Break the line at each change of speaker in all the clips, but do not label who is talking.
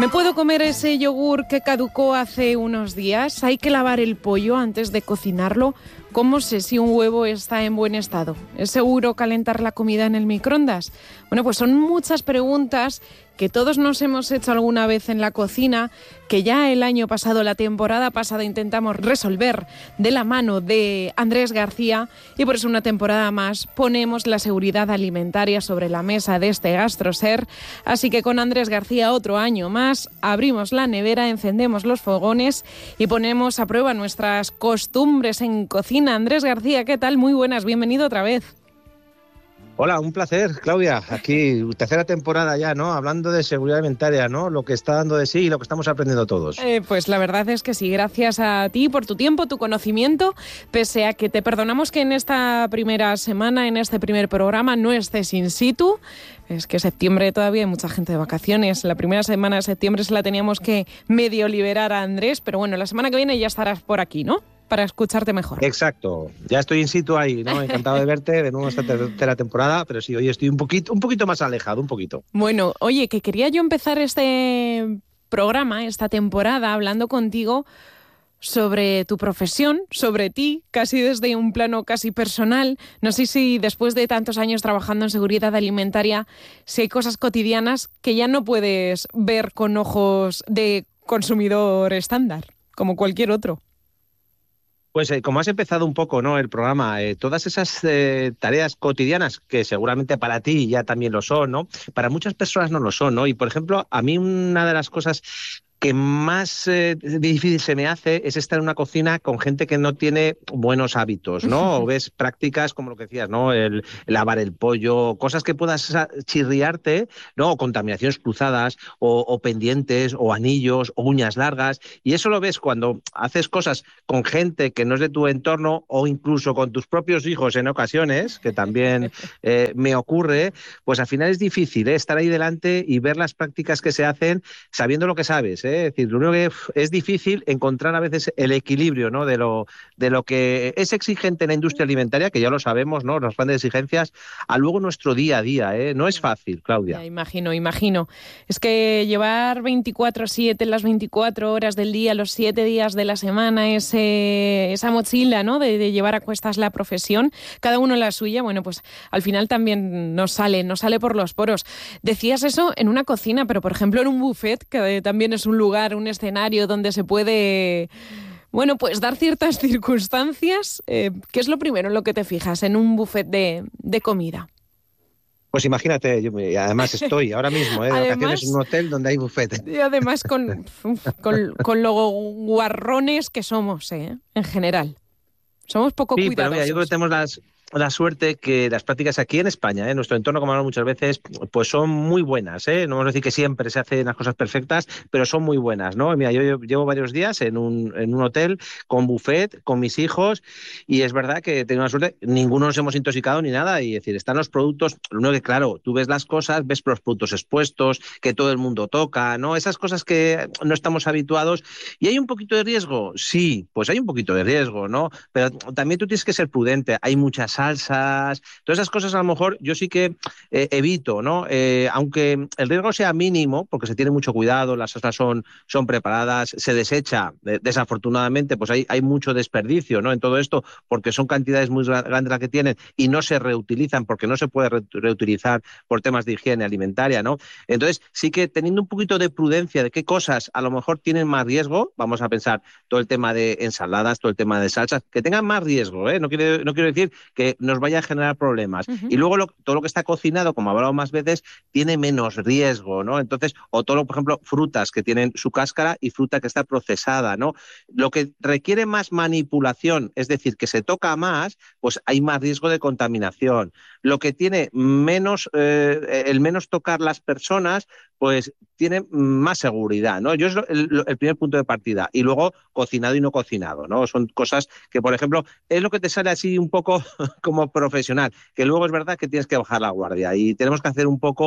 ¿Me puedo comer ese yogur que caducó hace unos días? ¿Hay que lavar el pollo antes de cocinarlo? ¿Cómo sé si un huevo está en buen estado? ¿Es seguro calentar la comida en el microondas? Bueno, pues son muchas preguntas que todos nos hemos hecho alguna vez en la cocina, que ya el año pasado, la temporada pasada, intentamos resolver de la mano de Andrés García, y por eso una temporada más ponemos la seguridad alimentaria sobre la mesa de este GastroSer. Así que con Andrés García otro año más, abrimos la nevera, encendemos los fogones y ponemos a prueba nuestras costumbres en cocina. Andrés García, ¿qué tal? Muy buenas, bienvenido otra vez.
Hola, un placer, Claudia. Aquí, tercera temporada ya, ¿no? Hablando de seguridad alimentaria, ¿no? Lo que está dando de sí y lo que estamos aprendiendo todos.
Pues la verdad es que sí, gracias a ti por tu tiempo, tu conocimiento, pese a que te perdonamos que en esta primera semana, en este primer programa, no estés in situ. Es que septiembre todavía hay mucha gente de vacaciones. La primera semana de septiembre se la teníamos que medio liberar a Andrés, pero bueno, la semana que viene ya estarás por aquí, ¿no? Para escucharte mejor.
Exacto, ya estoy in situ ahí, ¿no? Encantado de verte de nuevo esta tercera temporada, pero sí, hoy estoy un poquito más alejado, un poquito.
Bueno, oye, que quería yo empezar este programa, esta temporada, hablando contigo sobre tu profesión, sobre ti, casi desde un plano casi personal. No sé si después de tantos años trabajando en seguridad alimentaria, si hay cosas cotidianas que ya no puedes ver con ojos de consumidor estándar, como cualquier otro.
Pues como has empezado un poco, ¿no? El programa, todas esas tareas cotidianas que seguramente para ti ya también lo son, ¿no? Para muchas personas no lo son, ¿no? Y por ejemplo, a mí una de las cosas que más difícil se me hace es estar en una cocina con gente que no tiene buenos hábitos, ¿no? O ves prácticas como lo que decías, ¿no? El lavar el pollo, cosas que puedas chirriarte, ¿no? O contaminaciones cruzadas, o pendientes, o anillos, o uñas largas. Y eso lo ves cuando haces cosas con gente que no es de tu entorno, o incluso con tus propios hijos en ocasiones, que también me ocurre, pues al final es difícil, estar ahí delante y ver las prácticas que se hacen sabiendo lo que sabes, Es decir, lo único que es difícil encontrar a veces el equilibrio, ¿no? de lo que es exigente en la industria alimentaria, que ya lo sabemos, ¿no? Las grandes exigencias, a luego nuestro día a día, No es fácil, Claudia.
Ya, imagino. Es que llevar 24/7, las 24 horas del día, los 7 días de la semana, esa mochila, ¿no? De llevar a cuestas la profesión, cada uno la suya, bueno, pues al final también nos sale por los poros. Decías eso en una cocina, pero por ejemplo en un buffet, que también es un lugar, un escenario donde se puede, bueno, pues dar ciertas circunstancias. ¿Qué es lo primero en lo que te fijas en un buffet de comida?
Pues imagínate, además estoy ahora mismo de vacaciones en un hotel donde hay buffet.
Y además con lo guarrones que somos, en general. Somos poco cuidadosos.
Pero mira, yo creo que tenemos la suerte que las prácticas aquí en España, en nuestro entorno, como hablamos muchas veces, pues son muy buenas, No vamos a decir que siempre se hacen las cosas perfectas, pero son muy buenas, ¿no? Mira, yo llevo varios días en un hotel con buffet, con mis hijos, y es verdad que tengo una suerte, ninguno nos hemos intoxicado ni nada, y es decir, están los productos, lo único que, claro, tú ves las cosas, ves los productos expuestos, que todo el mundo toca, ¿no? Esas cosas que no estamos habituados. ¿Y hay un poquito de riesgo? Sí, pues hay un poquito de riesgo, ¿no? Pero también tú tienes que ser prudente, hay muchas salsas, todas esas cosas a lo mejor yo sí que evito, ¿no? Aunque el riesgo sea mínimo, porque se tiene mucho cuidado, las salsas son preparadas, se desecha, desafortunadamente, pues hay mucho desperdicio, ¿no? En todo esto, porque son cantidades muy grandes las que tienen y no se reutilizan, porque no se puede reutilizar por temas de higiene alimentaria, ¿no? Entonces, sí que teniendo un poquito de prudencia de qué cosas a lo mejor tienen más riesgo, vamos a pensar todo el tema de ensaladas, todo el tema de salsas, que tengan más riesgo, No quiero decir que nos vaya a generar problemas. Uh-huh. Y luego todo lo que está cocinado, como he hablado más veces, tiene menos riesgo, ¿no? Entonces, o todo, por ejemplo, frutas que tienen su cáscara y fruta que está procesada, ¿no? Lo que requiere más manipulación, es decir, que se toca más, pues hay más riesgo de contaminación. Lo que tiene menos, el menos tocar las personas, pues tiene más seguridad, ¿no? Yo es el primer punto de partida. Y luego, cocinado y no cocinado, ¿no? Son cosas que, por ejemplo, es lo que te sale así un poco como profesional, que luego es verdad que tienes que bajar la guardia y tenemos que hacer un poco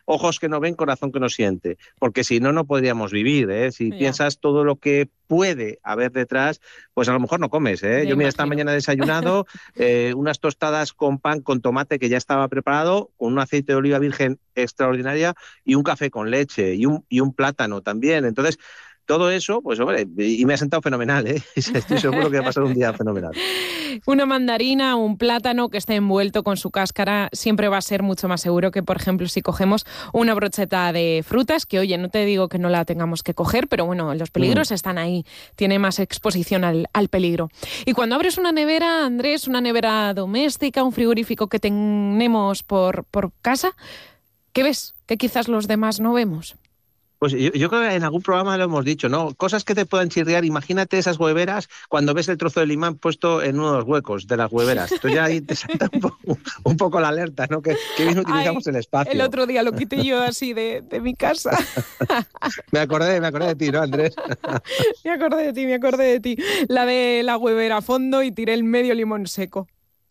ojos que no ven, corazón que no siente, porque si no, no podríamos vivir, ¿eh? Si
Ya.
piensas todo lo que puede haber detrás, pues a lo mejor no comes, ¿eh?
Ya
Yo, mira, esta
imagino.
mañana he desayunado unas tostadas con pan con tomate que ya estaba preparado, con un aceite de oliva virgen extraordinaria y un café con leche y un plátano también. Entonces, todo eso, pues hombre, y me ha sentado fenomenal, ¿eh? Estoy seguro que va a pasar un día fenomenal.
Una mandarina, un plátano que esté envuelto con su cáscara siempre va a ser mucho más seguro que, por ejemplo, si cogemos una brocheta de frutas, que oye, no te digo que no la tengamos que coger, pero bueno, los peligros están ahí, tiene más exposición al peligro. Y cuando abres una nevera, Andrés, una nevera doméstica, un frigorífico que tenemos por casa, ¿qué ves? Que quizás los demás no vemos.
Pues yo creo que en algún programa lo hemos dicho, ¿no? Cosas que te puedan chirriar, imagínate esas hueveras cuando ves el trozo del imán puesto en uno de los huecos de las hueveras. Entonces ya ahí te salta un poco la alerta, ¿no? Que bien utilizamos el espacio.
El otro día lo quité yo así de mi casa.
Me acordé de ti, ¿no, Andrés?
Me acordé de ti. La de la huevera a fondo y tiré el medio limón seco.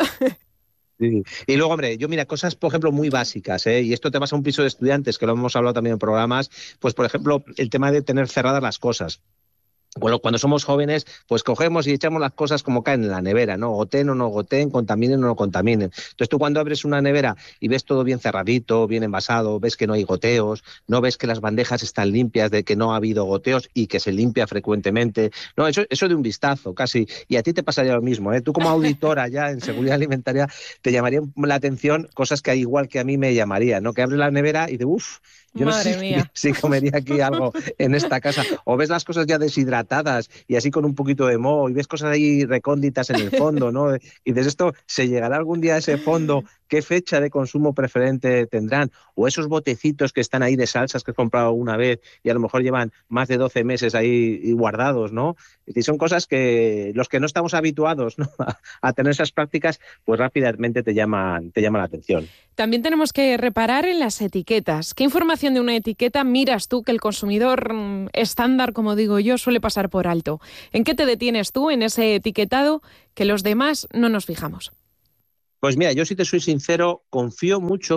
Sí. Y luego, hombre, yo mira, cosas, por ejemplo, muy básicas, ¿eh? Y esto te pasa a un piso de estudiantes, que lo hemos hablado también en programas, pues, por ejemplo, el tema de tener cerradas las cosas. Bueno, cuando somos jóvenes, pues cogemos y echamos las cosas como caen en la nevera, ¿no? Goteen o no goteen, contaminen o no contaminen. Entonces tú cuando abres una nevera y ves todo bien cerradito, bien envasado, ves que no hay goteos, no ves que las bandejas están limpias, de que no ha habido goteos y que se limpia frecuentemente. No, eso de un vistazo casi. Y a ti te pasaría lo mismo, ¿eh? Tú como auditora ya en seguridad alimentaria te llamaría la atención cosas que igual que a mí me llamarían, ¿no? Que abres la nevera y de uff. Yo no
Madre
sé
mía.
si comería aquí algo en esta casa. O ves las cosas ya deshidratadas y así con un poquito de moho y ves cosas ahí recónditas en el fondo, ¿no? Y dices, ¿esto se llegará algún día a ese fondo? ¿Qué fecha de consumo preferente tendrán? O esos botecitos que están ahí de salsas que he comprado una vez y a lo mejor llevan más de 12 meses ahí guardados, ¿no? Es decir, son cosas que los que no estamos habituados, ¿no? a tener esas prácticas, pues rápidamente te llaman la atención.
También tenemos que reparar en las etiquetas. ¿Qué información de una etiqueta miras tú que el consumidor estándar, como digo yo, suele pasar por alto? ¿En qué te detienes tú en ese etiquetado que los demás no nos fijamos?
Pues mira, yo si te soy sincero, confío mucho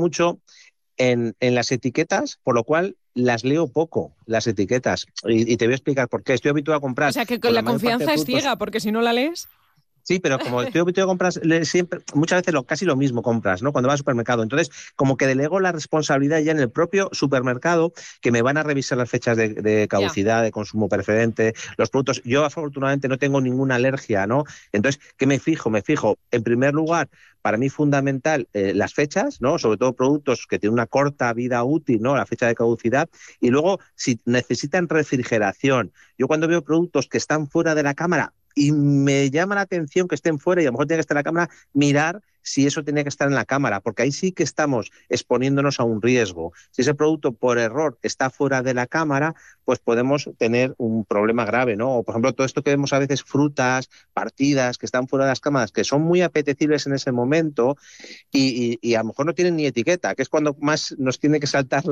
en las etiquetas, por lo cual las leo poco, las etiquetas. Y te voy a explicar por qué. Estoy habituado a
O
comprar.
sea, que
Pues
la
la mayor parte de
confianza es
productos.
ciega, porque si no la lees...
Sí, pero como estoy habituado a comprar siempre, muchas veces casi lo mismo compras, ¿no? Cuando vas al supermercado. Entonces, como que delego la responsabilidad ya en el propio supermercado, que me van a revisar las fechas de caducidad, de consumo preferente, los productos. Yo, afortunadamente, no tengo ninguna alergia, ¿no? Entonces, ¿qué me fijo? Me fijo, en primer lugar, para mí fundamental las fechas, ¿no? Sobre todo productos que tienen una corta vida útil, ¿no? La fecha de caducidad. Y luego, si necesitan refrigeración. Yo cuando veo productos que están fuera de la cámara, y me llama la atención que estén fuera y a lo mejor tiene que estar en la cámara, mirar si eso tenía que estar en la cámara, porque ahí sí que estamos exponiéndonos a un riesgo. Si ese producto por error está fuera de la cámara, pues podemos tener un problema grave, ¿no? O, por ejemplo, todo esto que vemos a veces, frutas, partidas que están fuera de las cámaras, que son muy apetecibles en ese momento y a lo mejor no tienen ni etiqueta, que es cuando más nos tiene que saltar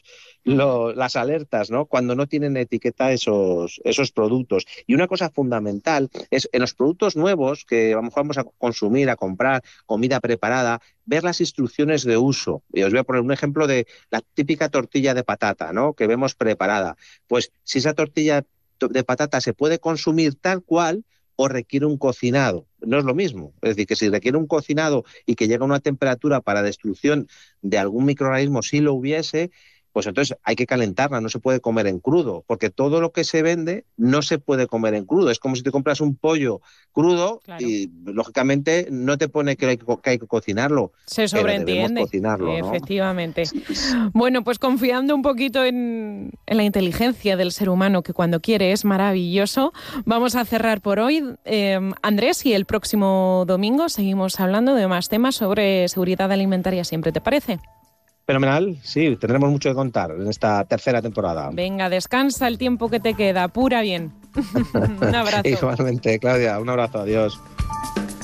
las alertas, ¿no? Cuando no tienen etiqueta esos productos. Y una cosa fundamental es en los productos nuevos que a lo mejor vamos a consumir, a comprar, comida preparada, ver las instrucciones de uso. Y os voy a poner un ejemplo de la típica tortilla de patata, ¿no? Que vemos preparada. Pues si esa tortilla de patata se puede consumir tal cual o requiere un cocinado. No es lo mismo. Es decir, que si requiere un cocinado y que llega a una temperatura para destrucción de algún microorganismo, si lo hubiese, pues entonces hay que calentarla, no se puede comer en crudo, porque todo lo que se vende no se puede comer en crudo. Es como si te compras un pollo crudo, claro, y lógicamente no te pone que hay que cocinarlo.
Se sobreentiende,
cocinarlo, ¿no?
Efectivamente. Bueno, pues confiando un poquito en la inteligencia del ser humano, que cuando quiere es maravilloso, vamos a cerrar por hoy. Andrés, y el próximo domingo seguimos hablando de más temas sobre seguridad alimentaria siempre, ¿te parece?
Fenomenal, sí, tendremos mucho que contar en esta tercera temporada.
Venga, descansa el tiempo que te queda, apura bien. Un abrazo.
Igualmente, Claudia, un abrazo, adiós.